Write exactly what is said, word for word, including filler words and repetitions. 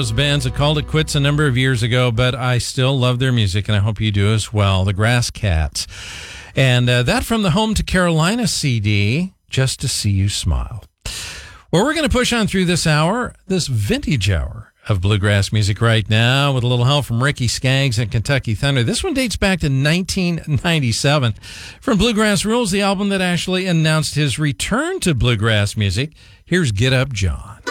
those bands that called it quits a number of years ago, but I still love their music, and I hope you do as well. The Grass Cats. And uh, that from the Home to Carolina C D, Just to See You Smile. Well, we're going to push on through this hour, this vintage hour of bluegrass music right now, with a little help from Ricky Skaggs and Kentucky Thunder. This one dates back to nineteen ninety-seven. From Bluegrass Rules, the album that actually announced his return to bluegrass music, here's Get Up John.